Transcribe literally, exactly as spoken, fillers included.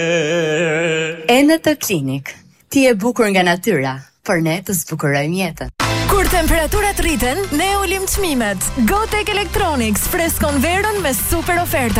Enetë Klinik. Ti e bukur nga natyra, por ne të zbukurojmë jetën. Kur temperaturat rriten, ne ulim çmimet. Gotek Electronics freskon verën me super oferta.